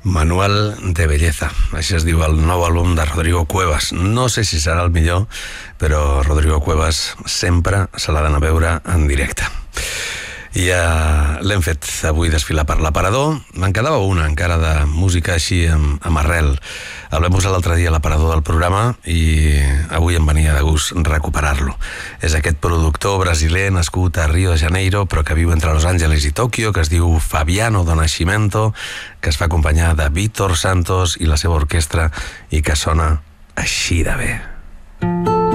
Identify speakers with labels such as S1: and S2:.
S1: Manual de Belleza, així es diu el nou àlbum de Rodrigo Cuevas. No sé si serà el millor, però Rodrigo Cuevas sempre se l'ha d'anar a veure en directe. I l'hem fet avui desfilar per l'aparador. Me'n quedava una encara de música així amb arrel. El vam posar l'altre dia a l'aparador del programa i avui em venia de gust recuperar-lo. És aquest productor brasiler nascut a Rio de Janeiro però que viu entre Los Angeles i Tòquio, que es diu Fabiano Do Nascimento, que es fa acompanyar de Víctor Santos i la seva orquestra i que sona així de bé.